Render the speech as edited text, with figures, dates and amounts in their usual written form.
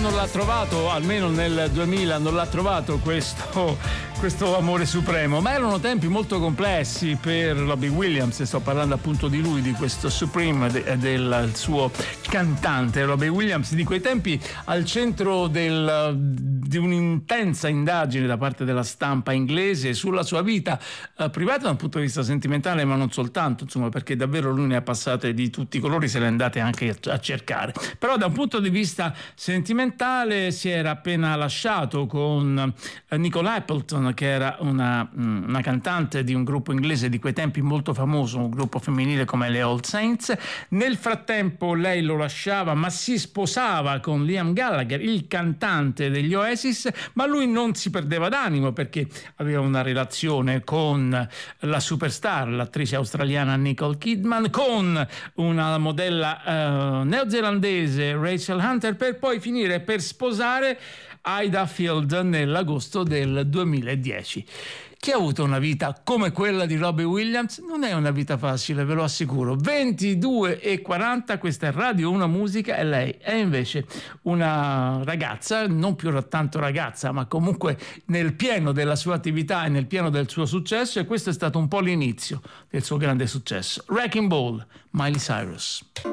non l'ha trovato, almeno nel 2000 non l'ha trovato questo amore supremo, ma erano tempi molto complessi per Robbie Williams, e sto parlando appunto di lui, di questo Supreme, del suo cantante. Robbie Williams di quei tempi al centro di un'intensa indagine da parte della stampa inglese sulla sua vita privata da un punto di vista sentimentale, ma non soltanto, insomma, perché davvero lui ne ha passate di tutti i colori, se le andate anche a cercare. Però da un punto di vista sentimentale si era appena lasciato con Nicole Appleton, che era una cantante di un gruppo inglese di quei tempi molto famoso, un gruppo femminile come le All Saints. Nel frattempo lei lo lasciava, ma si sposava con Liam Gallagher, il cantante degli Oasis, ma lui non si perdeva d'animo perché aveva una relazione con la superstar, l'attrice australiana Nicole Kidman, con una modella neozelandese Rachel Hunter, per poi finire per sposare Ida Field nell'agosto del 2010. Chi ha avuto una vita come quella di Robbie Williams? Non è una vita facile, ve lo assicuro. 22:40, questa è Radio Una Musica, e lei è invece una ragazza, non più tanto ragazza, ma comunque nel pieno della sua attività e nel pieno del suo successo, e questo è stato un po' l'inizio del suo grande successo. Wrecking Ball, Miley Cyrus.